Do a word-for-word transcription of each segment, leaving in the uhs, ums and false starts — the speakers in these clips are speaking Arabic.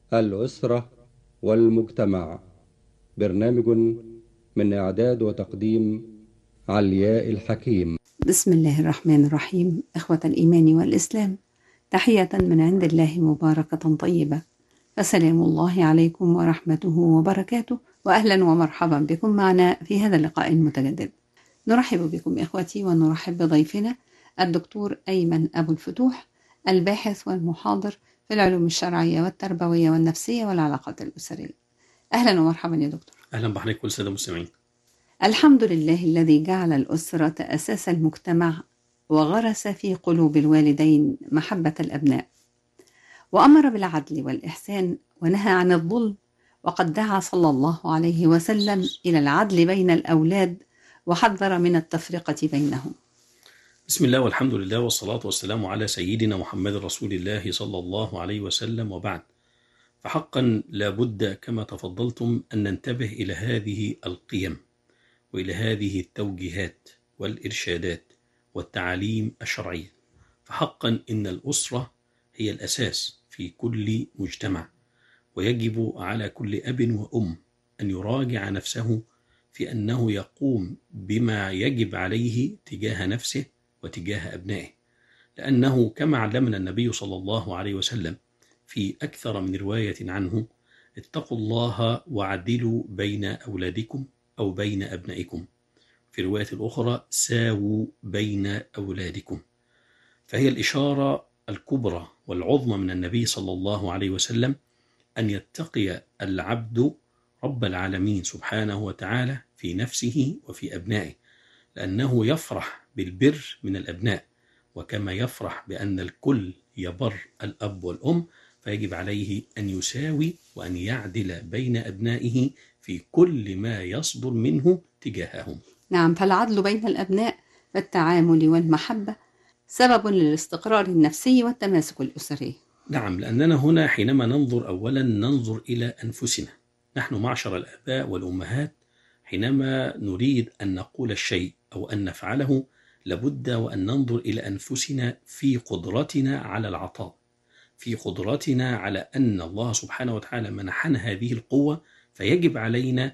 الأسرة والمجتمع. برنامج من إعداد وتقديم علياء الحكيم. بسم الله الرحمن الرحيم. إخوة الإيمان والإسلام، تحية من عند الله مباركة طيبة، فسلام الله عليكم ورحمته وبركاته، وأهلا ومرحبا بكم معنا في هذا اللقاء المتجدد. نرحب بكم إخوتي، ونرحب بضيفنا الدكتور أيمن أبو الفتوح، الباحث والمحاضر في العلوم الشرعية والتربوية والنفسية والعلاقات الأسرية. أهلا ومرحبا يا دكتور. أهلا بحضرتك كل سادة المستمعين. الحمد لله الذي جعل الأسرة أساس المجتمع، وغرس في قلوب الوالدين محبة الأبناء، وأمر بالعدل والإحسان ونهى عن الظلم، وقد دعا صلى الله عليه وسلم إلى العدل بين الأولاد، وحذر من التفرقة بينهم. بسم الله والحمد لله والصلاة والسلام على سيدنا محمد رسول الله صلى الله عليه وسلم، وبعد، فحقا لابد كما تفضلتم أن ننتبه إلى هذه القيم وإلى هذه التوجيهات والإرشادات والتعاليم الشرعية. فحقا إن الأسرة هي الأساس في كل مجتمع، ويجب على كل أب وأم أن يراجع نفسه في أنه يقوم بما يجب عليه تجاه نفسه وتجاه أبنائه، لأنه كما علمنا النبي صلى الله عليه وسلم في أكثر من رواية عنه: اتقوا الله وعدلوا بين أولادكم أو بين أبنائكم، في رواية الأخرى ساووا بين أولادكم. فهي الإشارة الكبرى والعظمى من النبي صلى الله عليه وسلم أن يتقي العبد رب العالمين سبحانه وتعالى في نفسه وفي أبنائه، لأنه يفرح بالبر من الأبناء، وكما يفرح بأن الكل يبر الأب والأم، فيجب عليه أن يساوي وأن يعدل بين أبنائه في كل ما يصدر منه تجاههم. نعم، فالعدل بين الأبناء والتعامل والمحبة سبب للاستقرار النفسي والتماسك الأسري. نعم، لأننا هنا حينما ننظر أولا ننظر إلى أنفسنا، نحن معشر الآباء والأمهات، حينما نريد أن نقول الشيء أو أن نفعله لابد وأن ننظر إلى أنفسنا في قدرتنا على العطاء، في قدرتنا على أن الله سبحانه وتعالى منحنا هذه القوة، فيجب علينا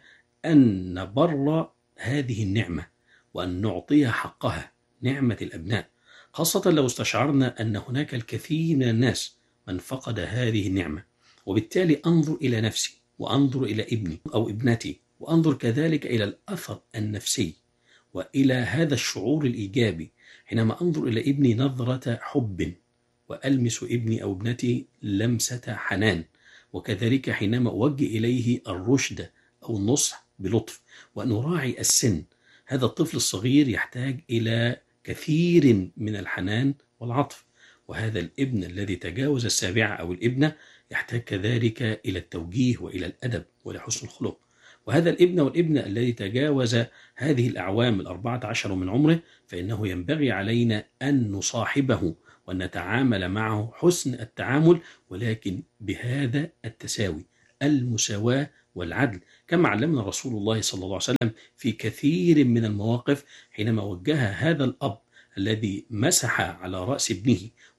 أن نبر هذه النعمة وأن نعطيها حقها، نعمة الأبناء، خاصة لو استشعرنا أن هناك الكثير من الناس من فقد هذه النعمة. وبالتالي أنظر إلى نفسي وأنظر إلى ابني أو ابنتي، وأنظر كذلك إلى الأثر النفسي وإلى هذا الشعور الإيجابي حينما أنظر إلى ابني نظرة حب، وألمس ابني أو ابنتي لمسة حنان، وكذلك حينما أوجه إليه الرشد أو النصح بلطف، وأن أراعي السن. هذا الطفل الصغير يحتاج إلى كثير من الحنان والعطف، وهذا الابن الذي تجاوز السابعة أو الابنة يحتاج كذلك إلى التوجيه وإلى الأدب ولحسن الخلق، وهذا الابن والابنة الذي تجاوز هذه الأعوام الأربعة عشر من عمره فإنه ينبغي علينا أن نصاحبه وأن نتعامل معه حسن التعامل، ولكن بهذا التساوي، المساواة والعدل، كما علمنا رسول الله صلى الله عليه وسلم في كثير من المواقف حينما وجه هذا الأب الذي مسح على رأس ابنه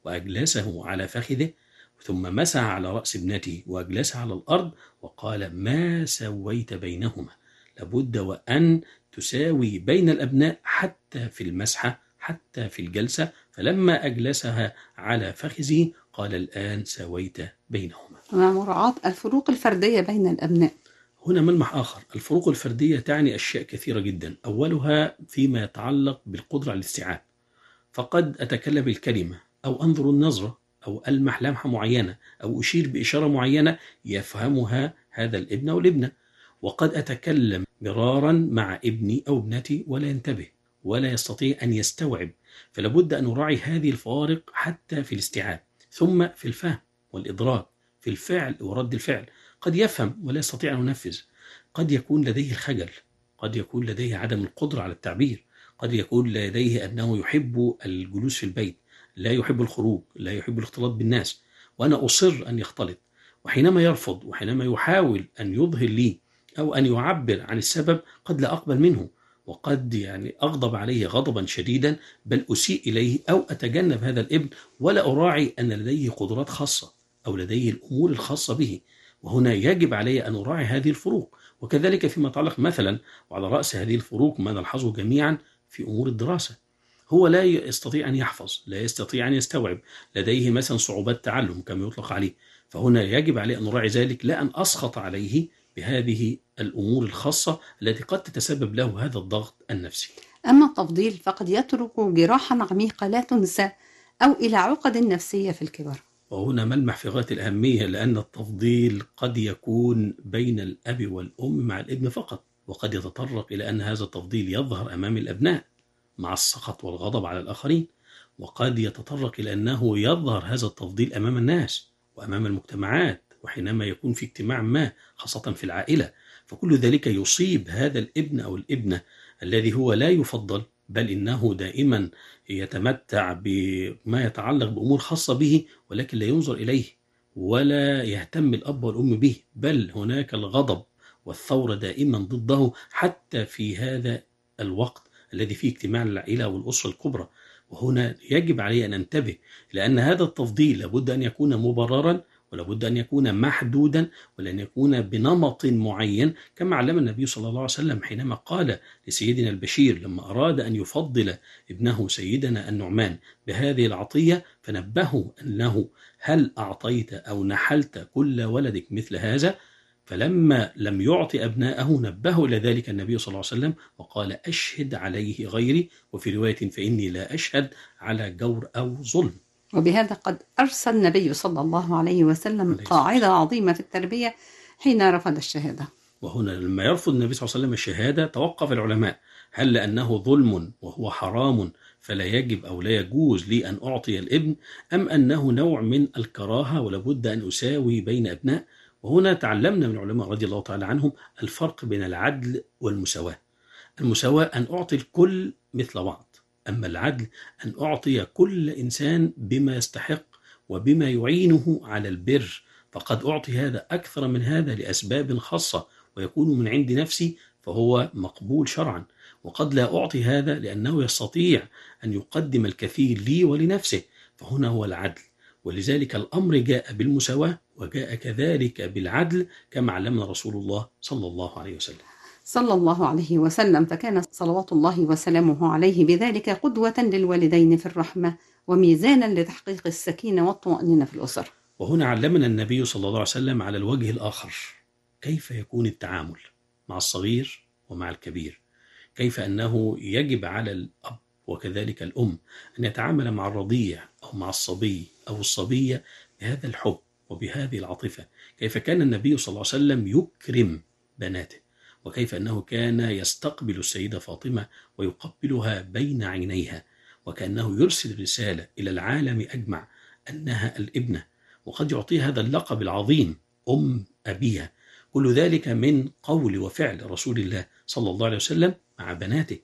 وأجلسه على فخذه، ثم مسح على رأس ابنته وأجلسها على الأرض، وقال: ما سويت بينهما، لابد وأن تساوي بين الأبناء حتى في المسحة، حتى في الجلسة. فلما أجلسها على فخذه قال: الآن سويت بينهما. مع مراعاة الفروق الفردية بين الأبناء. هنا ملمح آخر، الفروق الفردية تعني أشياء كثيرة جدا، أولها فيما يتعلق بالقدرة على الاستيعاب، فقد أتكلم الكلمة أو أنظر النظرة أو ألمح لمحة معينة أو أشير بإشارة معينة يفهمها هذا الابن أو الابنة، وقد أتكلم مرارا مع ابني أو ابنتي ولا ينتبه ولا يستطيع أن يستوعب، فلابد أن نراعي هذه الفوارق حتى في الاستيعاب، ثم في الفهم والإدراك، في الفعل ورد الفعل. قد يفهم ولا يستطيع أن ينفذ، قد يكون لديه الخجل، قد يكون لديه عدم القدرة على التعبير، قد يكون لديه أنه يحب الجلوس في البيت، لا يحب الخروج، لا يحب الاختلاط بالناس، وأنا أصر أن يختلط، وحينما يرفض وحينما يحاول أن يظهر لي أو أن يعبر عن السبب قد لا أقبل منه، وقد يعني أغضب عليه غضبا شديدا، بل أسيء إليه أو أتجنب هذا الابن، ولا أراعي أن لديه قدرات خاصة أو لديه الأمور الخاصة به، وهنا يجب علي أن أراعي هذه الفروق. وكذلك فيما يتعلق مثلا، وعلى رأس هذه الفروق ما نلحظه جميعا في أمور الدراسة. هو لا يستطيع أن يحفظ، لا يستطيع أن يستوعب، لديه مثلا صعوبات تعلم كما يطلق عليه، فهنا يجب علي أن أراعي ذلك، لا أن أسخط عليه بهذه الأمور الخاصة التي قد تتسبب له هذا الضغط النفسي. أما التفضيل فقد يترك جراحا عميقة لا تنسى أو إلى عقد نفسية في الكبر. وهنا ملمح في غاية الأهمية، لأن التفضيل قد يكون بين الأب والأم مع الابن فقط، وقد يتطرق إلى أن هذا التفضيل يظهر أمام الأبناء مع السخط والغضب على الآخرين، وقد يتطرق إلى أنه يظهر هذا التفضيل أمام الناس وأمام المجتمعات، وحينما يكون في اجتماع ما خاصة في العائلة، فكل ذلك يصيب هذا الابن أو الابنة الذي هو لا يفضل، بل إنه دائما يتمتع بما يتعلق بأمور خاصة به، ولكن لا ينظر إليه ولا يهتم الأب والأم به، بل هناك الغضب والثورة دائما ضده حتى في هذا الوقت الذي فيه اجتماع العائلة والأسرة الكبرى. وهنا يجب علي أن أنتبه، لأن هذا التفضيل لابد أن يكون مبررا، ولابد أن يكون محدودا، ولأن يكون بنمط معين، كما علم النبي صلى الله عليه وسلم حينما قال لسيدنا البشير لما أراد أن يفضل ابنه سيدنا النعمان بهذه العطية، فنبهه أنه هل أعطيت أو نحلت كل ولدك مثل هذا؟ فلما لم يعطي أبناءه نبهه إلى ذلك النبي صلى الله عليه وسلم وقال أشهد عليه غيري، وفي رواية فإني لا أشهد على جور أو ظلم. وبهذا قد أرسل النبي صلى الله عليه وسلم قاعدة عظيمة في التربية حين رفض الشهادة. وهنا لما يرفض النبي صلى الله عليه وسلم الشهادة توقف العلماء، هل لأنه ظلم وهو حرام فلا يجب أو لا يجوز لي أن أعطي الابن، أم أنه نوع من الكراهة ولابد أن أساوي بين أبناء؟ وهنا تعلمنا من علماء رضي الله تعالى عنهم الفرق بين العدل والمساواة. المساواة أن أعطي الكل مثل بعض، أما العدل أن أعطي كل إنسان بما يستحق وبما يعينه على البر، فقد أعطي هذا أكثر من هذا لأسباب خاصة ويكون من عند نفسي فهو مقبول شرعا، وقد لا أعطي هذا لأنه يستطيع أن يقدم الكثير لي ولنفسه، فهنا هو العدل. ولذلك الأمر جاء بالمساواة وجاء كذلك بالعدل كما علمنا رسول الله صلى الله عليه وسلم صلى الله عليه وسلم، فكان صلوات الله وسلامه عليه بذلك قدوة للوالدين في الرحمة وميزانا لتحقيق السكينة والطمأنينة في الأسر. وهنا علمنا النبي صلى الله عليه وسلم على الوجه الآخر كيف يكون التعامل مع الصغير ومع الكبير، كيف أنه يجب على الأب وكذلك الأم أن يتعامل مع الرضيع أو مع الصبي أو الصبية بهذا الحب وبهذه العاطفة، كيف كان النبي صلى الله عليه وسلم يكرم بناته، وكيف أنه كان يستقبل السيدة فاطمة ويقبلها بين عينيها، وكأنه يرسل رسالة إلى العالم أجمع أنها الابنة، وقد يعطي هذا اللقب العظيم أم أبيها. كل ذلك من قول وفعل رسول الله صلى الله عليه وسلم مع بناته،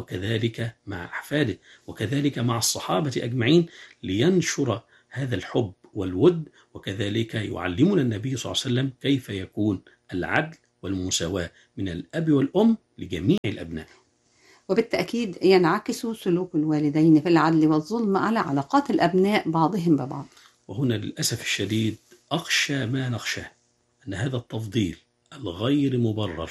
وكذلك مع أحفاده، وكذلك مع الصحابة أجمعين، لينشر هذا الحب والود. وكذلك يعلمنا النبي صلى الله عليه وسلم كيف يكون العدل والمساواة من الأب والأم لجميع الأبناء. وبالتأكيد ينعكس سلوك الوالدين في العدل والظلم على علاقات الأبناء بعضهم ببعض. وهنا للأسف الشديد أخشى ما نخشاه أن هذا التفضيل الغير مبرر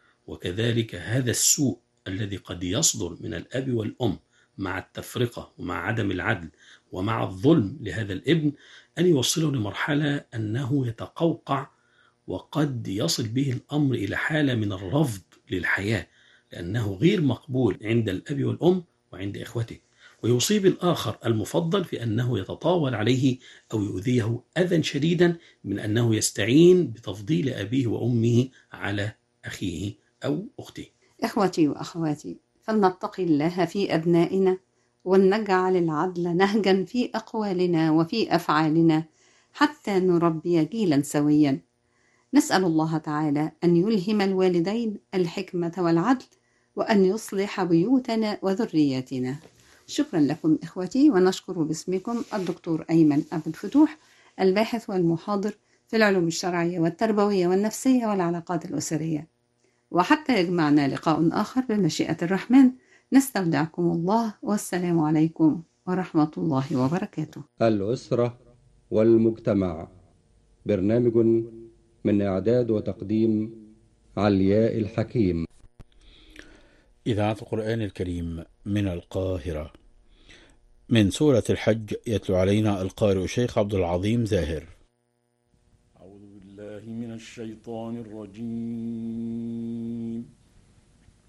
وكذلك هذا السوء الذي قد يصدر من الأب والأم مع التفرقة ومع عدم العدل ومع الظلم لهذا الابن أن يوصله لمرحلة أنه يتقوقع، وقد يصل به الأمر إلى حالة من الرفض للحياة، لأنه غير مقبول عند الأب والأم وعند إخوته، ويصيب الآخر المفضل في أنه يتطاول عليه أو يؤذيه أذى شديدا من أنه يستعين بتفضيل أبيه وأمه على أخيه أو أخته. إخوتي وأخواتي، فلنتقي الله في أبنائنا ولنجعل العدل نهجا في أقوالنا وفي أفعالنا حتى نربي جيلا سويا. نسأل الله تعالى أن يلهم الوالدين الحكمة والعدل وأن يصلح بيوتنا وذرياتنا. شكرا لكم إخوتي، ونشكر باسمكم الدكتور أيمن أبو الفتوح، الباحث والمحاضر في العلوم الشرعية والتربوية والنفسية والعلاقات الأسرية. وحتى يجمعنا لقاء آخر بمشيئة الرحمن، نستودعكم الله، والسلام عليكم ورحمة الله وبركاته. الأسرة والمجتمع، برنامج من إعداد وتقديم علياء الحكيم. إذاعة القرآن الكريم من القاهرة، من سورة الحج، يتلو علينا القارئ الشيخ عبد العظيم زاهر. أعوذ بالله من الشيطان الرجيم.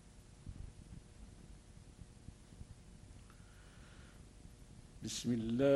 بسم الله